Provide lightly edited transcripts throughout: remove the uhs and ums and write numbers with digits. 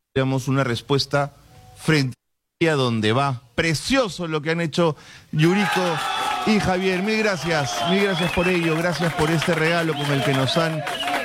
Damos una respuesta frente a donde va. Precioso lo que han hecho Yuriko y Javier. Mil gracias por ello, gracias por este regalo con el que nos han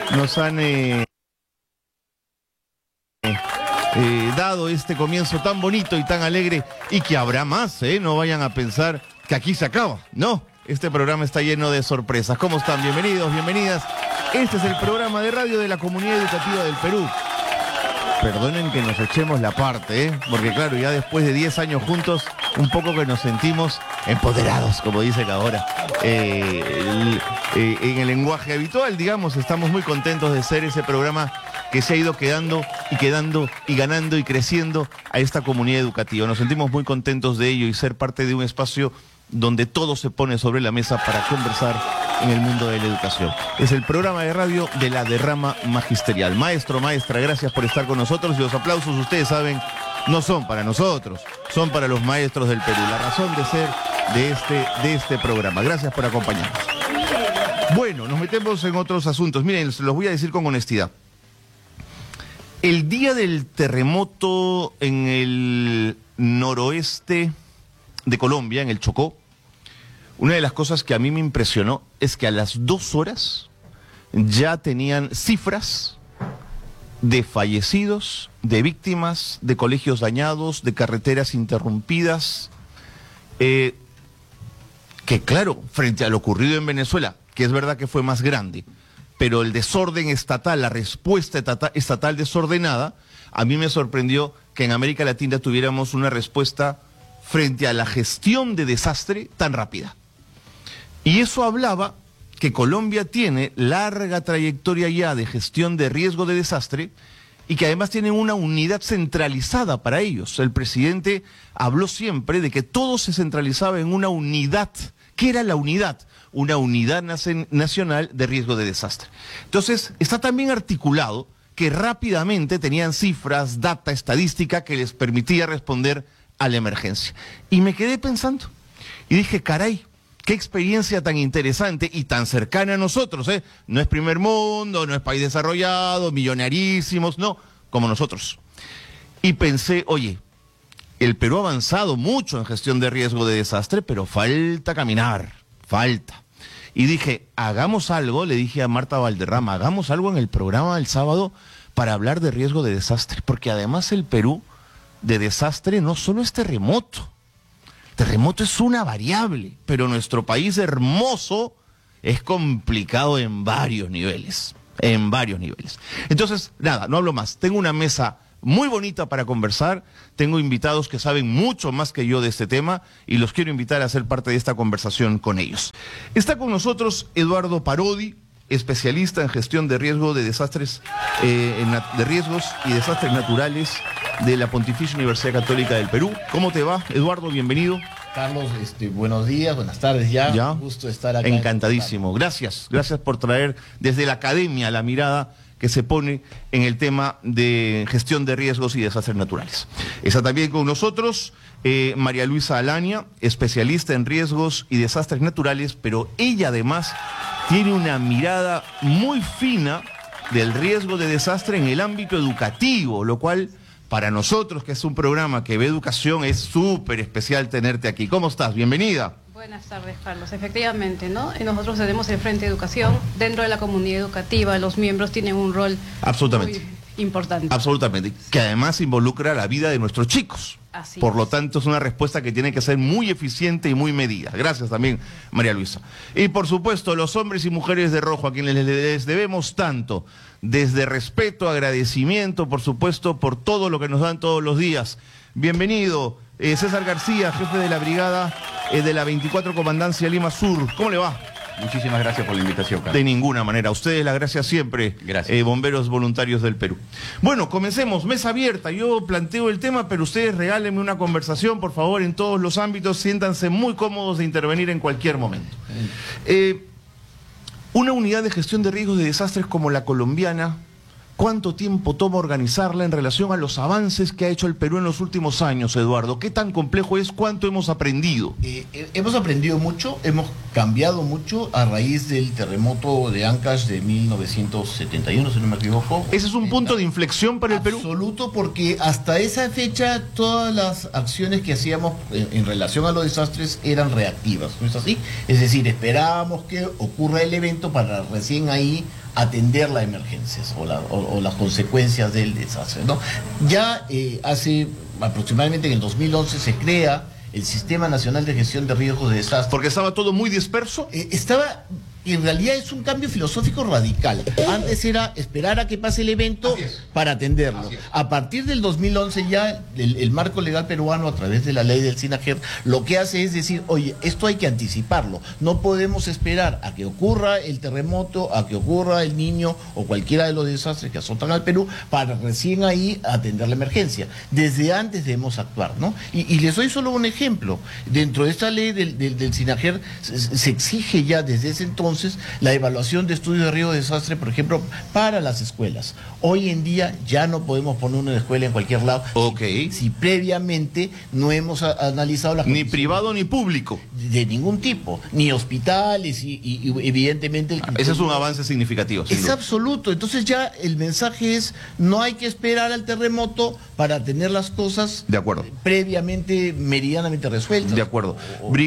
dado este comienzo tan bonito y tan alegre, y que habrá más, no vayan a pensar que aquí se acaba, no, este programa está lleno de sorpresas. ¿Cómo están? Bienvenidos, bienvenidas. Este es el programa de radio de la Comunidad Educativa del Perú. Perdonen que nos echemos la parte, porque claro, ya después de 10 años juntos, un poco que nos sentimos empoderados, como dicen ahora. En el lenguaje habitual, digamos, estamos muy contentos de ser ese programa que se ha ido quedando y ganando y creciendo a esta comunidad educativa. Nos sentimos muy contentos de ello y ser parte de un espacio donde todo se pone sobre la mesa para conversar en el mundo de la educación. Es el programa de radio de la derrama magisterial. Maestro, maestra, gracias por estar con nosotros, y los aplausos, ustedes saben, no son para nosotros, son para los maestros del Perú, la razón de ser de este programa. Gracias por acompañarnos. Bueno, nos metemos en otros asuntos. Miren, se los voy a decir con honestidad. El día del terremoto en el noroeste de Colombia, en el Chocó, una de las cosas que a mí me impresionó es que a las 2 horas ya tenían cifras de fallecidos, de víctimas, de colegios dañados, de carreteras interrumpidas, que claro, frente a lo ocurrido en Venezuela, que es verdad que fue más grande, pero el desorden estatal, la respuesta estatal desordenada, a mí me sorprendió que en América Latina tuviéramos una respuesta frente a la gestión de desastre tan rápida. Y eso hablaba que Colombia tiene larga trayectoria ya de gestión de riesgo de desastre y que además tienen una unidad centralizada para ellos. El presidente habló siempre de que todo se centralizaba en una unidad. ¿Qué era la unidad? Una unidad nacional de riesgo de desastre. Entonces, está también articulado que rápidamente tenían cifras, data, estadística que les permitía responder a la emergencia. Y me quedé pensando y dije, caray, qué experiencia tan interesante y tan cercana a nosotros, ¿eh? No es primer mundo, no es país desarrollado, millonarísimos, no, como nosotros. Y pensé, oye, el Perú ha avanzado mucho en gestión de riesgo de desastre, pero falta caminar, falta. Y dije, hagamos algo, le dije a Marta Valderrama, hagamos algo en el programa del sábado para hablar de riesgo de desastre, porque además el Perú de desastre no solo es terremoto. Terremoto es una variable, pero nuestro país hermoso es complicado en varios niveles, Entonces, nada, no hablo más. Tengo una mesa muy bonita para conversar, tengo invitados que saben mucho más que yo de este tema y los quiero invitar a ser parte de esta conversación con ellos. Está con nosotros Eduardo Parodi, especialista en gestión de riesgo de desastres, de riesgos y desastres naturales de la Pontificia Universidad Católica del Perú. ¿Cómo te va, Eduardo? Bienvenido. Carlos, buenos días, buenas tardes ya. Un gusto estar acá. Encantadísimo. Gracias por traer desde la academia la mirada que se pone en el tema de gestión de riesgos y desastres naturales. Está también con nosotros María Luisa Alania, especialista en riesgos y desastres naturales, pero ella además tiene una mirada muy fina del riesgo de desastre en el ámbito educativo, lo cual para nosotros, que es un programa que ve educación, es súper especial tenerte aquí. ¿Cómo estás? Bienvenida. Buenas tardes, Carlos. Efectivamente, ¿no? Nosotros tenemos el Frente de Educación. Dentro de la comunidad educativa, los miembros tienen un rol muy importante. Absolutamente. Que además involucra la vida de nuestros chicos. Así Por lo tanto, es una respuesta que tiene que ser muy eficiente y muy medida. Gracias también, María Luisa. Y por supuesto, los hombres y mujeres de rojo, a quienes les debemos tanto, desde respeto, agradecimiento, por supuesto, por todo lo que nos dan todos los días. Bienvenido, César García, jefe de la brigada de la 24 Comandancia Lima Sur. ¿Cómo le va? Muchísimas gracias por la invitación, Carlos. De ninguna manera. A ustedes la gracias siempre. Gracias. Bomberos voluntarios del Perú. Bueno, comencemos. Mesa abierta. Yo planteo el tema, pero ustedes regálenme una conversación, por favor, en todos los ámbitos. Siéntanse muy cómodos de intervenir en cualquier momento. Una unidad de gestión de riesgos de desastres como la colombiana, ¿cuánto tiempo toma organizarla en relación a los avances que ha hecho el Perú en los últimos años, Eduardo? ¿Qué tan complejo es? ¿Cuánto hemos aprendido? Hemos aprendido mucho, hemos cambiado mucho a raíz del terremoto de Ancash de 1971, si no me equivoco. ¿Ese es un punto de inflexión para el Perú? Absoluto, porque hasta esa fecha todas las acciones que hacíamos en relación a los desastres eran reactivas, ¿no es así? Es decir, esperábamos que ocurra el evento para recién ahí atender las emergencias o las consecuencias del desastre, ¿no? Ya hace aproximadamente en el 2011 se crea el Sistema Nacional de Gestión de Riesgos de Desastres. ¿Porque estaba todo muy disperso? En realidad es un cambio filosófico radical. Antes era esperar a que pase el evento para atenderlo. A partir del 2011 ya el marco legal peruano, a través de la ley del SINAGER, lo que hace es decir, oye, esto hay que anticiparlo. No podemos esperar a que ocurra el terremoto, a que ocurra el Niño o cualquiera de los desastres que azotan al Perú para recién ahí atender la emergencia. Desde antes debemos actuar, ¿no? Y les doy solo un ejemplo. Dentro de esta ley del SINAGER se exige ya desde ese entonces la evaluación de estudios de riesgo de desastre, por ejemplo, para las escuelas. Hoy en día ya no podemos poner una escuela en cualquier lado si previamente no hemos analizado las ni privado ni público. De ningún tipo, ni hospitales y evidentemente... Ese es un avance significativo. Es absoluto. Entonces ya el mensaje es, no hay que esperar al terremoto para tener las cosas de acuerdo, previamente meridianamente resueltas. De acuerdo.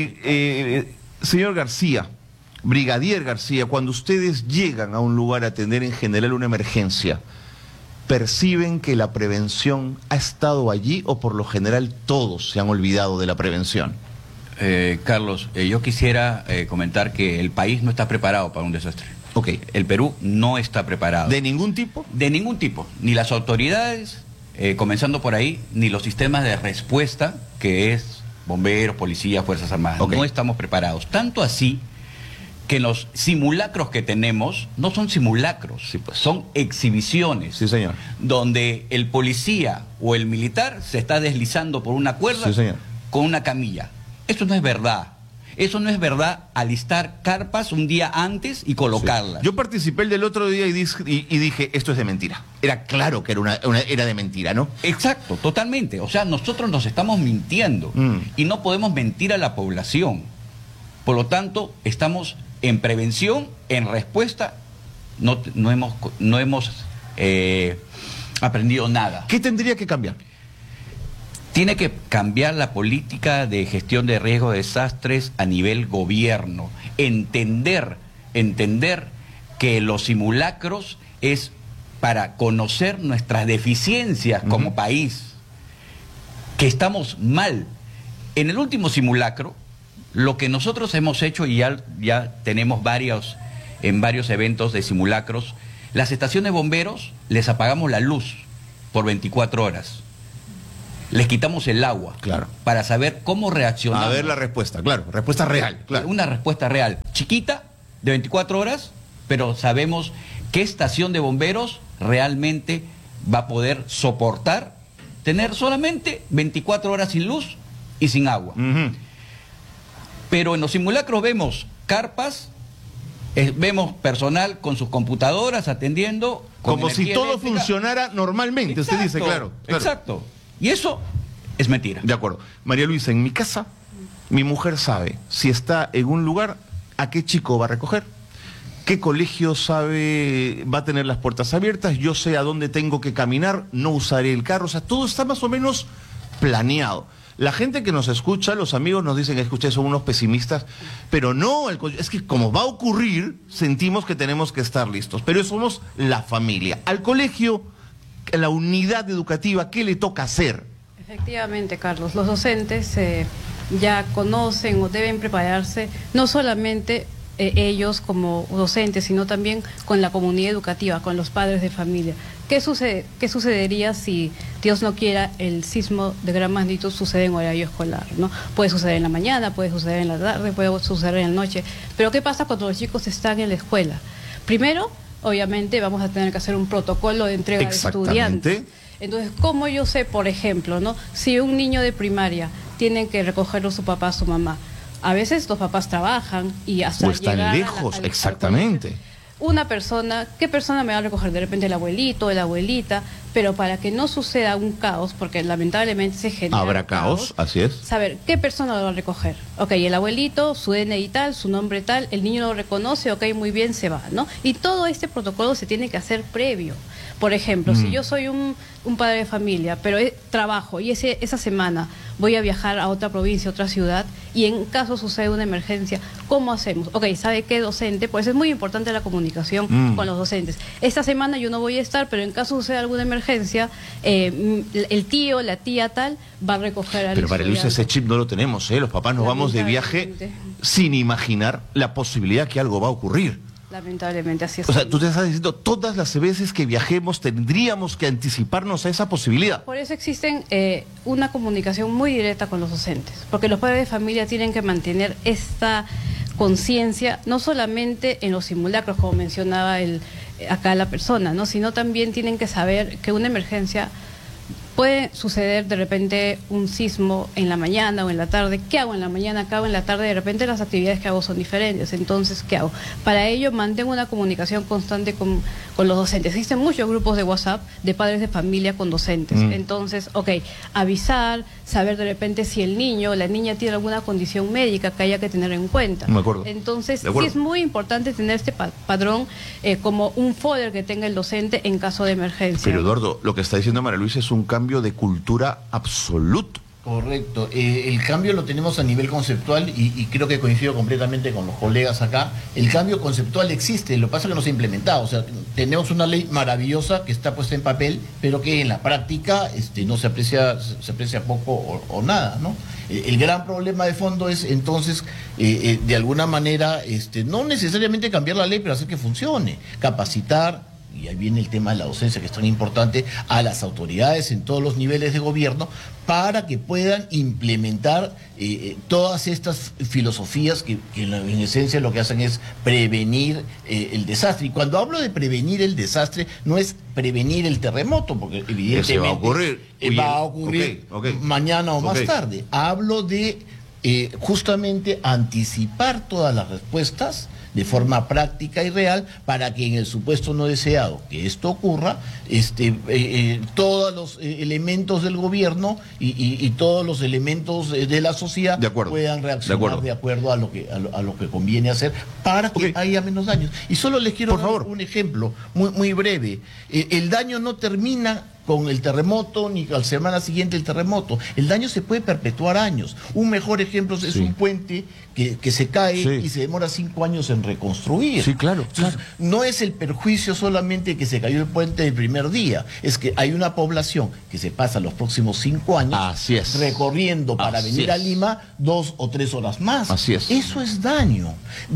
Señor García, Brigadier García, cuando ustedes llegan a un lugar a atender en general una emergencia, ¿perciben que la prevención ha estado allí o por lo general todos se han olvidado de la prevención? Carlos, yo quisiera comentar que el país no está preparado para un desastre. El Perú no está preparado. ¿De ningún tipo? De ningún tipo. Ni las autoridades, comenzando por ahí, ni los sistemas de respuesta, que es bomberos, policías, Fuerzas Armadas. No estamos preparados. Tanto así que los simulacros que tenemos no son simulacros, son exhibiciones. Sí, señor. Donde el policía o el militar se está deslizando por una cuerda con una camilla. Eso no es verdad. Eso no es verdad, alistar carpas un día antes y colocarlas. Yo participé el del otro día y dije, esto es de mentira. Era claro que era de mentira, ¿no? Exacto, totalmente. O sea, nosotros nos estamos mintiendo y no podemos mentir a la población. Por lo tanto, estamos en prevención, en respuesta, no hemos aprendido nada. ¿Qué tendría que cambiar? Tiene que cambiar la política de gestión de riesgos de desastres a nivel gobierno. Entender que los simulacros es para conocer nuestras deficiencias como país, que estamos mal. En el último simulacro, lo que nosotros hemos hecho, y ya tenemos en varios eventos de simulacros, las estaciones de bomberos les apagamos la luz por 24 horas. Les quitamos el agua para saber cómo reaccionar. A ver la respuesta, respuesta real. Una respuesta real, chiquita, de 24 horas, pero sabemos qué estación de bomberos realmente va a poder soportar tener solamente 24 horas sin luz y sin agua. Pero en los simulacros vemos carpas, vemos personal con sus computadoras atendiendo. Como si todo funcionara normalmente, usted dice, claro. Exacto. Y eso es mentira. De acuerdo. María Luisa, en mi casa, mi mujer sabe si está en un lugar, a qué chico va a recoger, qué colegio va a tener las puertas abiertas, yo sé a dónde tengo que caminar, no usaré el carro, o sea, todo está más o menos planeado. La gente que nos escucha, los amigos nos dicen que ustedes son unos pesimistas, pero no, es que como va a ocurrir, sentimos que tenemos que estar listos, pero somos la familia. Al colegio, a la unidad educativa, ¿qué le toca hacer? Efectivamente, Carlos, los docentes ya conocen o deben prepararse, no solamente ellos como docentes, sino también con la comunidad educativa, con los padres de familia. ¿Qué sucedería si, Dios no quiera, el sismo de gran magnitud sucede en horario escolar, ¿no? Puede suceder en la mañana, puede suceder en la tarde, puede suceder en la noche. Pero ¿qué pasa cuando los chicos están en la escuela? Primero, obviamente, vamos a tener que hacer un protocolo de entrega de estudiantes. Entonces, ¿cómo yo sé, por ejemplo, ¿no? Si un niño de primaria tiene que recogerlo su papá, su mamá? A veces los papás trabajan y hasta o están lejos, exactamente. Una persona, ¿qué persona me va a recoger? De repente el abuelito, la abuelita, pero para que no suceda un caos, porque lamentablemente se genera Habrá caos, así es. saber qué persona lo va a recoger. Ok, el abuelito, su DNI tal, su nombre tal, el niño lo reconoce, ok, muy bien, se va, ¿no? Y todo este protocolo se tiene que hacer previo. Por ejemplo, si yo soy un padre de familia, pero trabajo y esa semana voy a viajar a otra provincia, a otra ciudad, y en caso sucede una emergencia, ¿cómo hacemos? Ok, ¿sabe qué, docente? Pues es muy importante la comunicación con los docentes. Esta semana yo no voy a estar, pero en caso suceda alguna emergencia, el tío, la tía tal, va a recoger al Pero para Luis ese chip no lo tenemos, ¿eh? Los papás nos vamos de viaje sin imaginar la posibilidad que algo va a ocurrir. Lamentablemente, así es. O sea, tú te estás diciendo, todas las veces que viajemos tendríamos que anticiparnos a esa posibilidad. Por eso existen una comunicación muy directa con los docentes, porque los padres de familia tienen que mantener esta conciencia, no solamente en los simulacros, como mencionaba acá la persona, ¿no? Sino también tienen que saber que una emergencia puede suceder de repente un sismo en la mañana o en la tarde. ¿Qué hago en la mañana? ¿Qué hago en la tarde? De repente las actividades que hago son diferentes. Entonces, ¿qué hago? Para ello mantengo una comunicación constante con los docentes. Existen muchos grupos de WhatsApp de padres de familia con docentes. Entonces, ok, avisar, saber de repente si el niño o la niña tiene alguna condición médica que haya que tener en cuenta. Me acuerdo. Entonces, sí es muy importante tener este padrón como un folder que tenga el docente en caso de emergencia. Pero Eduardo, lo que está diciendo María Luisa es un cambio de cultura absoluto. Correcto. El cambio lo tenemos a nivel conceptual y creo que coincido completamente con los colegas acá. El cambio conceptual existe, lo que pasa es que no se ha implementado. O sea, tenemos una ley maravillosa que está puesta en papel, pero que en la práctica no se aprecia poco o nada, ¿no? El gran problema de fondo es entonces, de alguna manera, no necesariamente cambiar la ley, pero hacer que funcione, capacitar. Y ahí viene el tema de la docencia, que es tan importante, a las autoridades en todos los niveles de gobierno para que puedan implementar todas estas filosofías que en esencia lo que hacen es prevenir el desastre. Y cuando hablo de prevenir el desastre, no es prevenir el terremoto, porque evidentemente va a ocurrir mañana o más tarde. Hablo de justamente anticipar todas las respuestas de forma práctica y real para que en el supuesto no deseado que esto ocurra, todos los elementos del gobierno y todos los elementos de la sociedad puedan reaccionar de acuerdo a lo que conviene hacer para que haya menos daños. Y solo les quiero dar un ejemplo muy breve. El daño no termina con el terremoto, ni a la semana siguiente el terremoto. El daño se puede perpetuar años. Un mejor ejemplo es un puente que se cae y se demora 5 años en reconstruir. Sí, claro. Entonces, no es el perjuicio solamente que se cayó el puente el primer día, es que hay una población que se pasa los próximos 5 años recorriendo para venir a Lima 2 o 3 horas más. Así es. Eso es daño.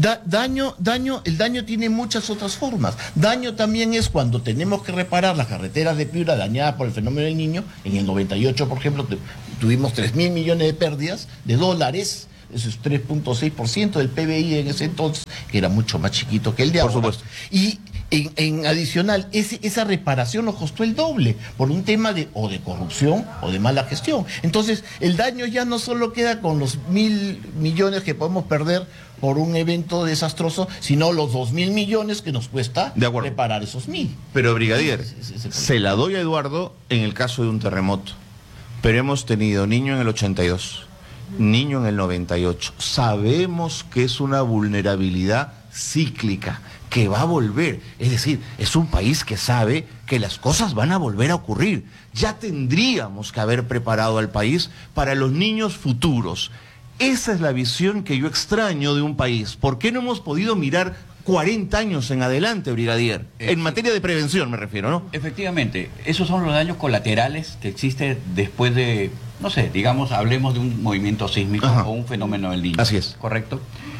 El daño tiene muchas otras formas. Daño también es cuando tenemos que reparar las carreteras de Piura dañadas por el fenómeno del Niño. En el 98, por ejemplo, tuvimos 3.000 millones de pérdidas de dólares. Eso es 3.6% del PBI en ese entonces, que era mucho más chiquito que el de ahora. Por supuesto. Y en adicional, esa reparación nos costó el doble por un tema de corrupción o de mala gestión. Entonces, el daño ya no solo queda con los 1.000 millones que podemos perder por un evento desastroso, sino los 2.000 millones que nos cuesta reparar esos 1.000. Pero, brigadier, se la doy a Eduardo en el caso de un terremoto. Pero hemos tenido niño en el 82, niño en el 98. Sabemos que es una vulnerabilidad cíclica, que va a volver. Es decir, es un país que sabe que las cosas van a volver a ocurrir. Ya tendríamos que haber preparado al país para los niños futuros. Esa es la visión que yo extraño de un país. ¿Por qué no hemos podido mirar 40 años en adelante, brigadier? En materia de prevención me refiero, ¿no? Efectivamente, esos son los daños colaterales que existen después de, no sé, digamos, hablemos de un movimiento sísmico o un fenómeno del Niño. Así es. ¿Correcto?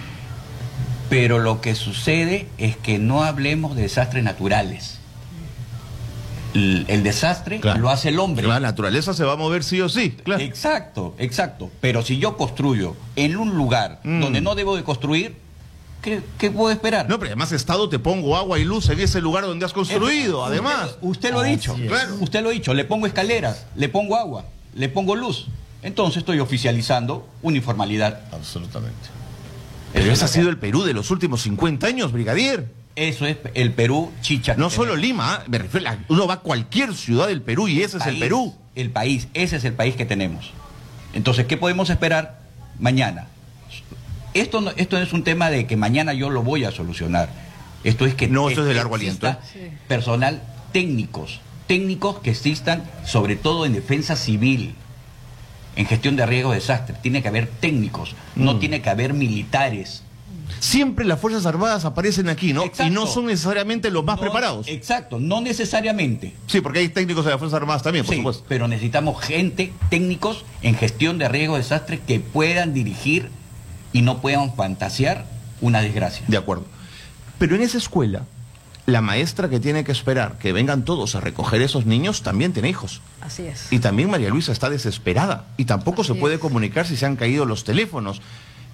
Pero lo que sucede es que no hablemos de desastres naturales. El desastre lo hace el hombre. La naturaleza se va a mover sí o sí. Claro. Exacto. Pero si yo construyo en un lugar donde no debo de construir, ¿qué puedo esperar? No, pero además, Estado, te pongo agua y luz en ese lugar donde has construido, además. Usted lo ha dicho. Claro. Usted lo ha dicho. Le pongo escaleras, le pongo agua, le pongo luz. Entonces estoy oficializando una informalidad. Absolutamente. Pero ese ha sido el Perú de los últimos 50 años, brigadier. Eso es el Perú chicha. No solo Lima, me refiero, uno va a cualquier ciudad del Perú y ese es el Perú. El país, ese es el país que tenemos. Entonces, ¿qué podemos esperar mañana? Esto no es un tema de que mañana yo lo voy a solucionar. Esto es que no, esto es de largo aliento. Personal técnicos que existan, sobre todo en defensa civil, en gestión de riesgo de desastre. Tiene que haber técnicos, no tiene que haber militares. Siempre las Fuerzas Armadas aparecen aquí, ¿no? Exacto. Y no son necesariamente los más preparados. Exacto, no necesariamente. Sí, porque hay técnicos de las Fuerzas Armadas también, por Sí, supuesto. pero necesitamos gente, técnicos en gestión de riesgo de desastre que puedan dirigir y no puedan fantasear una desgracia. De acuerdo. Pero en esa escuela, la maestra que tiene que esperar que vengan todos a recoger esos niños también tiene hijos. Así es. Y también María Luisa está desesperada y tampoco se puede comunicar si se han caído los teléfonos.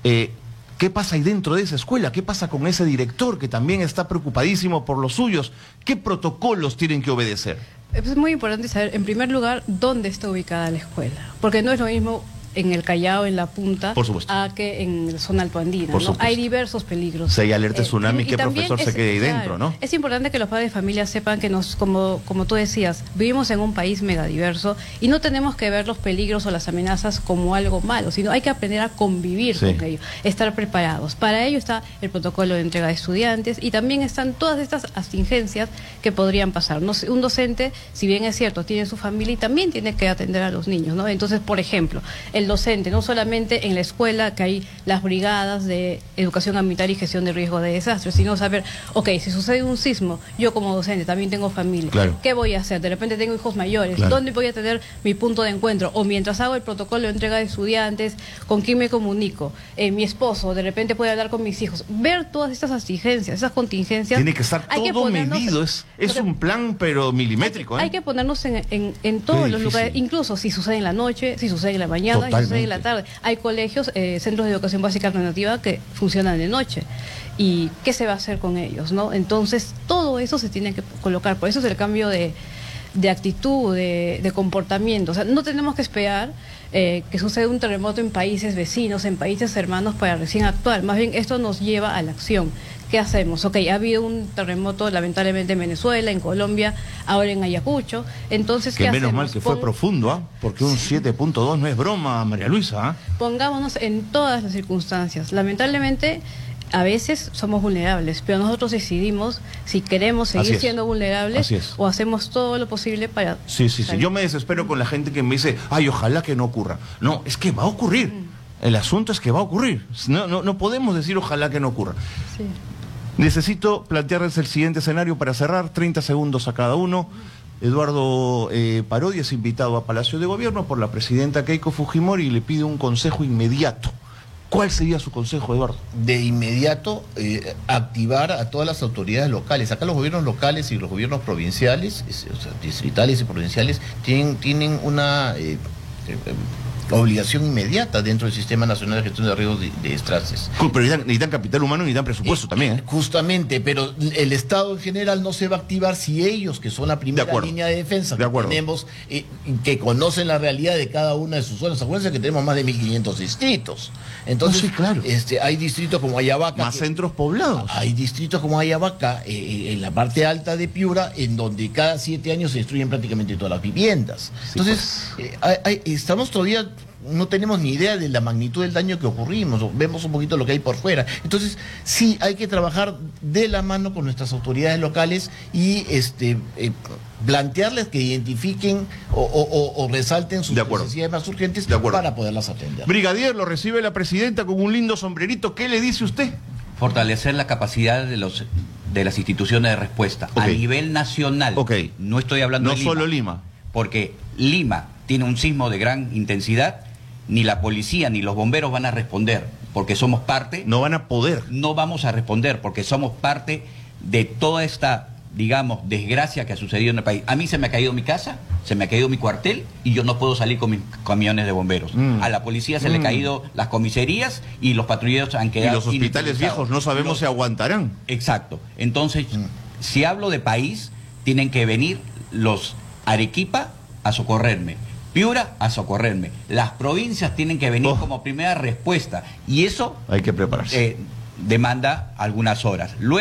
¿Qué pasa ahí dentro de esa escuela? ¿Qué pasa con ese director que también está preocupadísimo por los suyos? ¿Qué protocolos tienen que obedecer? Es muy importante saber, en primer lugar, dónde está ubicada la escuela. Porque no es lo mismo en el Callao, en la punta, por supuesto, a que en la zona altoandina, por ¿no? supuesto. Hay diversos peligros. Si hay alerta tsunami, ¿qué también profesor se quede ahí dentro, no? Es importante que los padres de familia sepan que como tú decías, vivimos en un país megadiverso y no tenemos que ver los peligros o las amenazas como algo malo, sino hay que aprender a convivir con ellos, estar preparados. Para ello está el protocolo de entrega de estudiantes y también están todas estas contingencias que podrían pasar. No sé, un docente, si bien es cierto, tiene su familia y también tiene que atender a los niños, ¿no? Entonces, por ejemplo, el docente, no solamente en la escuela, que hay las brigadas de educación ambiental y gestión de riesgo de desastres, sino saber, ok, si sucede un sismo, yo como docente también tengo familia, ¿qué voy a hacer? De repente tengo hijos mayores, ¿dónde voy a tener mi punto de encuentro? O mientras hago el protocolo de entrega de estudiantes, ¿con quién me comunico? Mi esposo, de repente puede hablar con mis hijos. Ver todas estas exigencias, esas contingencias. Tiene que estar todo medido, es un plan pero milimétrico. Hay que ponernos en todos los lugares, incluso si sucede en la noche, si sucede en la mañana, si sucede en la tarde. Hay colegios, centros de educación básica alternativa que funcionan de noche. ¿Y qué se va a hacer con ellos, no? Entonces, todo eso se tiene que colocar. Por eso es el cambio de actitud, de comportamiento. O sea, no tenemos que esperar que suceda un terremoto en países vecinos, en países hermanos para recién actuar. Más bien, esto nos lleva a la acción. ¿Qué hacemos? Ok, ha habido un terremoto lamentablemente en Venezuela, en Colombia, ahora en Ayacucho. Entonces, ¿qué menos mal que fue profundo, porque un 7.2 no es broma, María Luisa. Pongámonos en todas las circunstancias. Lamentablemente, a veces somos vulnerables, pero nosotros decidimos si queremos seguir siendo vulnerables o hacemos todo lo posible para... Sí. Yo me desespero con la gente que me dice, ay, ojalá que no ocurra. No, es que va a ocurrir. El asunto es que va a ocurrir. No podemos decir ojalá que no ocurra. Sí. Necesito plantearles el siguiente escenario para cerrar, 30 segundos a cada uno. Eduardo Parodi es invitado a Palacio de Gobierno por la presidenta Keiko Fujimori y le pide un consejo inmediato. ¿Cuál sería su consejo, Eduardo? De inmediato, activar a todas las autoridades locales. Acá los gobiernos locales y los gobiernos provinciales, o sea, distritales y provinciales, tienen una obligación inmediata dentro del Sistema Nacional de Gestión de Riesgos de Desastres. Pero necesitan capital humano y necesitan presupuesto también. Justamente, pero el Estado en general no se va a activar si ellos, que son la primera línea de defensa que tenemos, que conocen la realidad de cada una de sus zonas. Acuérdense que tenemos más de 1.500 distritos. Entonces, hay distritos como Ayabaca. Más centros poblados. Hay distritos como Ayabaca, en la parte alta de Piura, en donde cada 7 años se destruyen prácticamente todas las viviendas. Entonces, estamos todavía... No tenemos ni idea de la magnitud del daño que ocurrimos, vemos un poquito lo que hay por fuera. Entonces, sí, hay que trabajar de la mano con nuestras autoridades locales y plantearles que identifiquen o resalten sus necesidades más urgentes para poderlas atender. Brigadier, lo recibe la presidenta con un lindo sombrerito. ¿Qué le dice usted? Fortalecer la capacidad de las instituciones de respuesta a nivel nacional. No estoy hablando de Lima. No solo Lima. Porque Lima tiene un sismo de gran intensidad. Ni la policía ni los bomberos van a responder porque somos parte. No van a poder. No vamos a responder porque somos parte de toda esta, digamos, desgracia que ha sucedido en el país. A mí se me ha caído mi casa, se me ha caído mi cuartel y yo no puedo salir con mis camiones de bomberos. A la policía se le han caído las comisarías y los patrulleros han quedado. Y los hospitales viejos no sabemos si aguantarán. Exacto. Entonces, si hablo de país, tienen que venir los Arequipa a socorrerme. Piura a socorrerme. Las provincias tienen que venir como primera respuesta y eso hay que prepararse. Demanda algunas horas. Luego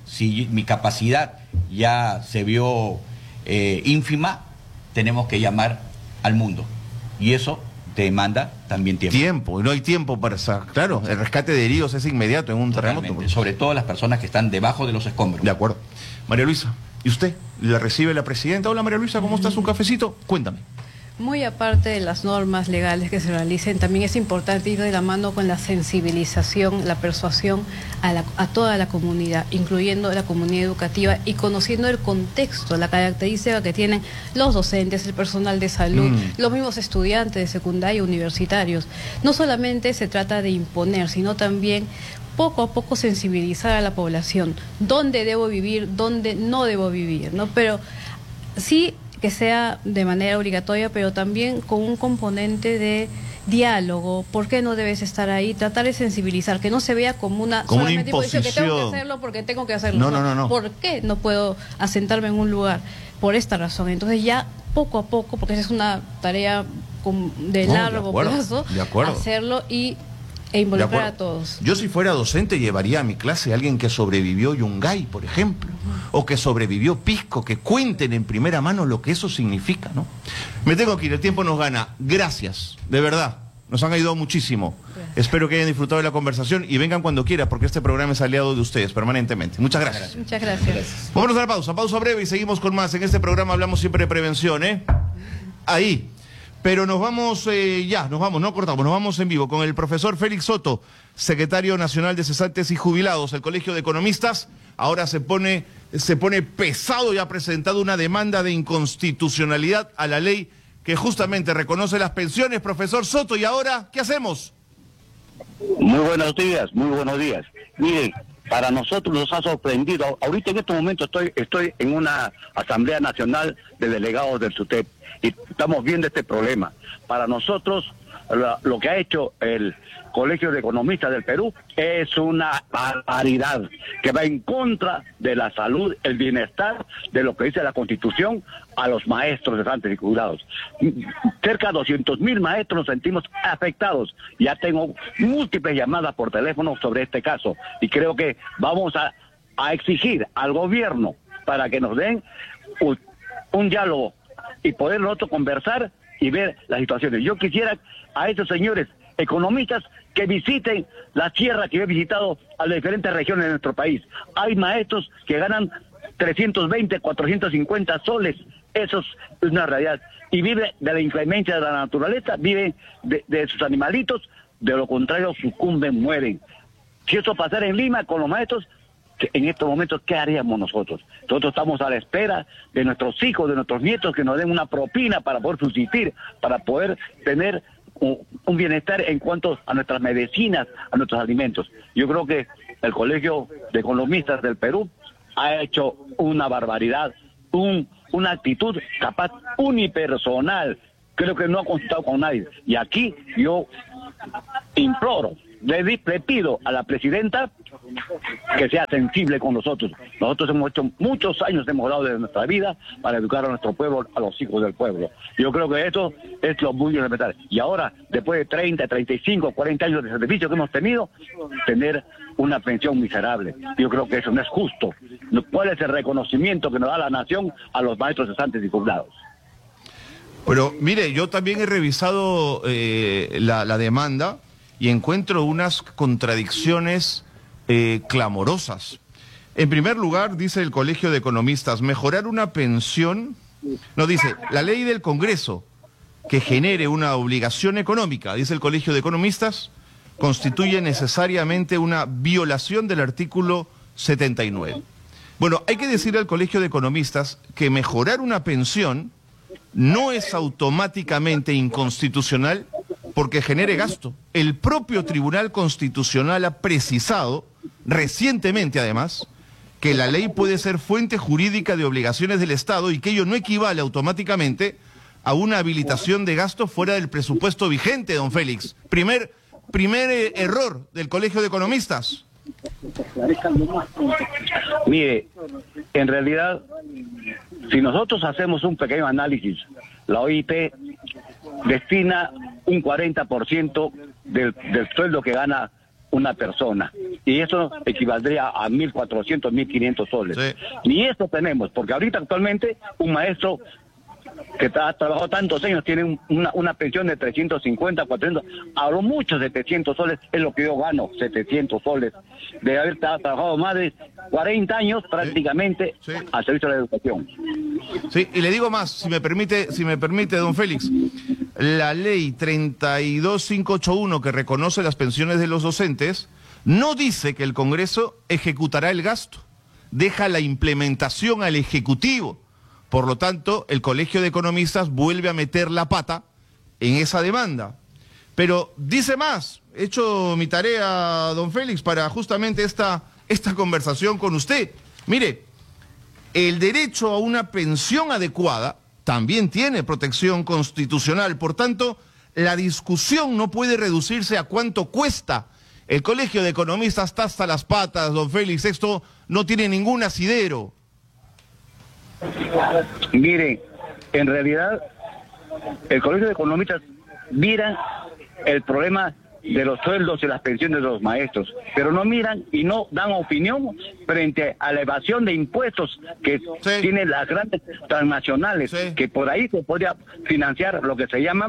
si mi capacidad ya se vio ínfima, tenemos que llamar al mundo. Y eso demanda también tiempo. Tiempo, no hay tiempo para esa. Claro, el rescate de heridos es inmediato en un terremoto. Sobre todo las personas que están debajo de los escombros. De acuerdo. María Luisa, ¿y usted? ¿La recibe la presidenta? Hola María Luisa, ¿cómo estás? ¿Un cafecito? Cuéntame. Muy aparte de las normas legales que se realicen, también es importante ir de la mano con la sensibilización, la persuasión a toda la comunidad, incluyendo la comunidad educativa y conociendo el contexto, la característica que tienen los docentes, el personal de salud, los mismos estudiantes de secundaria y universitarios. No solamente se trata de imponer, sino también poco a poco sensibilizar a la población, dónde debo vivir, dónde no debo vivir, ¿no? Pero sí que sea de manera obligatoria, pero también con un componente de diálogo. ¿Por qué no debes estar ahí? Tratar de sensibilizar, que no se vea como una imposición. Que tengo que hacerlo porque tengo que hacerlo. No. ¿Por qué no puedo asentarme en un lugar? Por esta razón. Entonces ya poco a poco, porque esa es una tarea de largo plazo, hacerlo e involucrar a todos. Yo si fuera docente llevaría a mi clase a alguien que sobrevivió Yungay, por ejemplo, o que sobrevivió Pisco, que cuenten en primera mano lo que eso significa, ¿no? Me tengo que ir, el tiempo nos gana. Gracias, de verdad, nos han ayudado muchísimo. Gracias. Espero que hayan disfrutado de la conversación y vengan cuando quieran, porque este programa es aliado de ustedes permanentemente. Muchas gracias. Muchas gracias. Vámonos a la pausa breve y seguimos con más. En este programa hablamos siempre de prevención, ¿eh? Ahí. Pero nos vamos, no cortamos, nos vamos en vivo con el profesor Félix Soto, secretario nacional de cesantes y jubilados. El Colegio de Economistas ahora se pone pesado y ha presentado una demanda de inconstitucionalidad a la ley que justamente reconoce las pensiones. Profesor Soto, ¿y ahora qué hacemos? Muy buenos días. Miren, para nosotros nos ha sorprendido. Ahorita en este momento estoy en una Asamblea Nacional de Delegados del SUTEP y estamos viendo este problema. Para nosotros, lo que ha hecho el Colegio de Economistas del Perú es una barbaridad que va en contra de la salud, el bienestar, de lo que dice la Constitución a los maestros cesantes y jubilados. Cerca de 200.000 maestros nos sentimos afectados. Ya tengo múltiples llamadas por teléfono sobre este caso y creo que vamos a exigir al gobierno para que nos den un diálogo y poder nosotros conversar y ver las situaciones. Yo quisiera a estos señores economistas que visiten la tierra que yo he visitado a las diferentes regiones de nuestro país. Hay maestros que ganan 320, 450 soles. Eso es una realidad. Y viven de la inclemencia de la naturaleza, viven de sus animalitos, de lo contrario sucumben, mueren. Si eso pasara en Lima con los maestros, en estos momentos, ¿qué haríamos nosotros? Nosotros estamos a la espera de nuestros hijos, de nuestros nietos, que nos den una propina para poder subsistir, para poder tener un bienestar en cuanto a nuestras medicinas, a nuestros alimentos. Yo creo que el Colegio de Economistas del Perú ha hecho una barbaridad, una actitud capaz unipersonal. Creo que no ha consultado con nadie. Y aquí yo imploro, le pido a la presidenta que sea sensible con nosotros. Nosotros hemos hecho muchos años, hemos dado de nuestra vida para educar a nuestro pueblo, a los hijos del pueblo. Yo creo que esto es lo muy elemental. Y ahora, después de 30, 35, 40 años de sacrificio que hemos tenido, tener una pensión miserable. Yo creo que eso no es justo. ¿Cuál es el reconocimiento que nos da la nación a los maestros cesantes y jubilados? Pero mire, yo también he revisado la demanda y encuentro unas contradicciones clamorosas. En primer lugar, dice el Colegio de Economistas, mejorar una pensión, no dice, la ley del Congreso que genere una obligación económica, dice el Colegio de Economistas, constituye necesariamente una violación del artículo 79. Bueno, hay que decirle al Colegio de Economistas que mejorar una pensión no es automáticamente inconstitucional porque genere gasto. El propio Tribunal Constitucional ha precisado, recientemente además, que la ley puede ser fuente jurídica de obligaciones del Estado y que ello no equivale automáticamente a una habilitación de gasto fuera del presupuesto vigente, don Félix. Primer error del Colegio de Economistas. Mire, en realidad, si nosotros hacemos un pequeño análisis, la OIT destina un 40% del sueldo que gana una persona. Y eso equivaldría a 1.400, 1.500 soles. Sí. Ni eso tenemos, porque ahorita actualmente un maestro que ha trabajado tantos años tiene una pensión de 350, 400, a lo mucho 700 soles es lo que yo gano, 700 soles, de haber trabajado más de 40 años prácticamente Sí. al servicio de la educación. Sí, y le digo más, si me permite, don Félix, la ley 32581 que reconoce las pensiones de los docentes no dice que el Congreso ejecutará el gasto, deja la implementación al Ejecutivo. Por lo tanto, el Colegio de Economistas vuelve a meter la pata en esa demanda. Pero dice más, he hecho mi tarea, don Félix, para justamente esta conversación con usted. Mire, el derecho a una pensión adecuada también tiene protección constitucional. Por tanto, la discusión no puede reducirse a cuánto cuesta. El Colegio de Economistas está hasta las patas, don Félix. Esto no tiene ningún asidero. Mire, en realidad, el Colegio de Economistas mira el problema de los sueldos y las pensiones de los maestros, pero no miran y no dan opinión frente a la evasión de impuestos que tienen las grandes transnacionales, que por ahí se podría financiar lo que se llama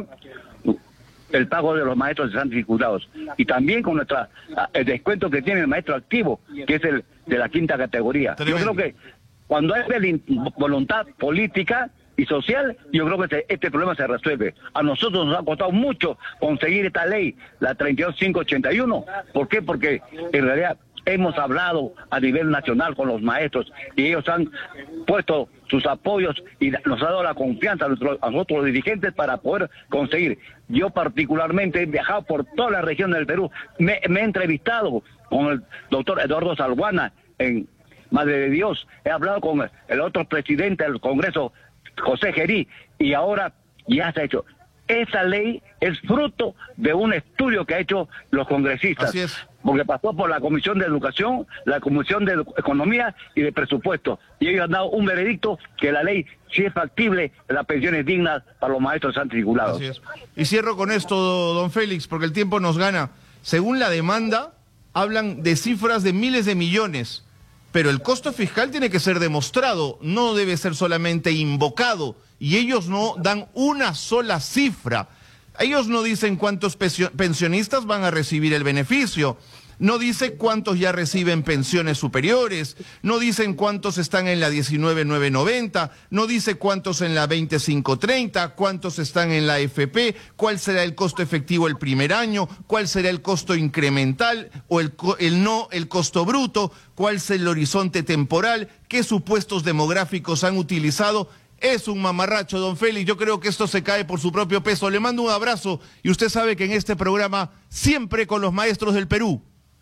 el pago de los maestros de vinculados, y también con el descuento que tiene el maestro activo, que es el de la 5ª categoría. Tremendo. Yo creo que cuando hay voluntad política y social, yo creo que este problema se resuelve. A nosotros nos ha costado mucho conseguir esta ley, la 32581. ¿Por qué? Porque en realidad hemos hablado a nivel nacional con los maestros y ellos han puesto sus apoyos y nos ha dado la confianza a nosotros los dirigentes para poder conseguir. Yo particularmente he viajado por toda la región del Perú, me he entrevistado con el doctor Eduardo Salguana en Madre de Dios, he hablado con el otro presidente del Congreso, José Gerí, y ahora ya se ha hecho. Esa ley es fruto de un estudio que ha hecho los congresistas. Así es. Porque pasó por la Comisión de Educación, la Comisión de Economía y de Presupuesto. Y ellos han dado un veredicto que la ley sí es factible, las pensiones dignas para los maestros antivinculados. Así es. Y cierro con esto, don Félix, porque el tiempo nos gana. Según la demanda, hablan de cifras de miles de millones. Pero el costo fiscal tiene que ser demostrado, no debe ser solamente invocado. Y ellos no dan una sola cifra. Ellos no dicen cuántos pensionistas van a recibir el beneficio. No dice cuántos ya reciben pensiones superiores. No dicen cuántos están en la 19.990. No dice cuántos en la 20.530. Cuántos están en la FP. Cuál será el costo efectivo el primer año. Cuál será el costo incremental o el costo bruto. Cuál es el horizonte temporal. Qué supuestos demográficos han utilizado. Es un mamarracho, don Félix. Yo creo que esto se cae por su propio peso. Le mando un abrazo y usted sabe que en este programa siempre con los maestros del Perú.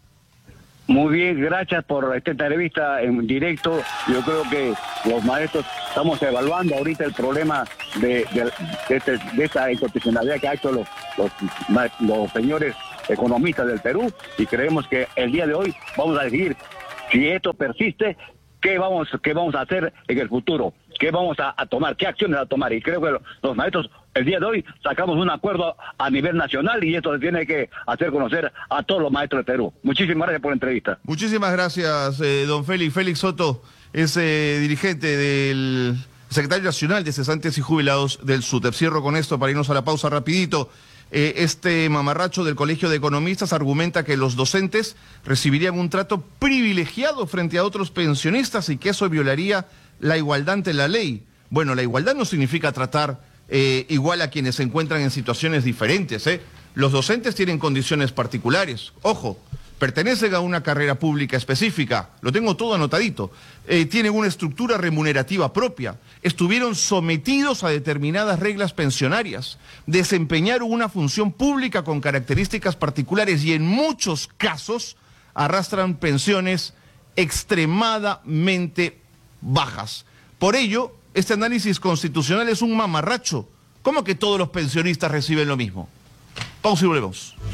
Muy bien, gracias por esta entrevista en directo. Yo creo que los maestros estamos evaluando ahorita el problema de esta inconstitucionalidad que ha hecho los señores economistas del Perú, y creemos que el día de hoy vamos a decidir si esto persiste, qué vamos a hacer en el futuro, qué vamos a tomar, qué acciones a tomar. Y creo que los maestros el día de hoy sacamos un acuerdo a nivel nacional y esto se tiene que hacer conocer a todos los maestros de Perú. Muchísimas gracias por la entrevista. Muchísimas gracias, don Félix. Félix Soto es dirigente del secretario nacional de cesantes y jubilados del SUTEP. Cierro con esto para irnos a la pausa rapidito. Este mamarracho del Colegio de Economistas argumenta que los docentes recibirían un trato privilegiado frente a otros pensionistas y que eso violaría la igualdad ante la ley. Bueno, la igualdad no significa tratar igual a quienes se encuentran en situaciones diferentes. Los docentes tienen condiciones particulares. Ojo, pertenecen a una carrera pública específica, lo tengo todo anotadito, tienen una estructura remunerativa propia, estuvieron sometidos a determinadas reglas pensionarias, desempeñaron una función pública con características particulares y en muchos casos arrastran pensiones extremadamente bajas. Por ello, este análisis constitucional es un mamarracho. ¿Cómo que todos los pensionistas reciben lo mismo? Pausa y volvemos.